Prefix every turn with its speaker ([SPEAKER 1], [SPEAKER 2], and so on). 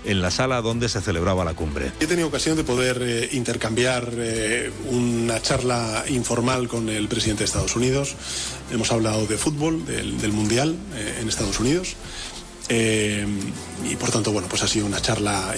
[SPEAKER 1] en la sala donde se celebraba la cumbre.
[SPEAKER 2] He tenido ocasión de poder intercambiar una charla informal con el presidente de Estados Unidos. Hemos hablado de fútbol, del Mundial en Estados Unidos. Y por tanto, bueno, pues ha sido una charla